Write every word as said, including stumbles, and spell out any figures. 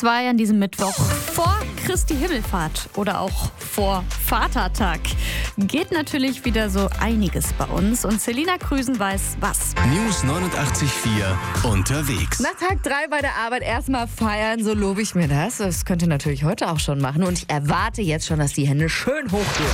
Zwei an diesem Mittwoch vor Christi Himmelfahrt oder auch vor Vatertag geht natürlich wieder so einiges bei uns und Selina Krüsen weiß was. News neunundachtzig Komma vier unterwegs. Nach Tag drei bei der Arbeit erstmal feiern, so lobe ich mir das. Das könnt ihr natürlich heute auch schon machen und ich erwarte jetzt schon, dass die Hände schön hochgehen.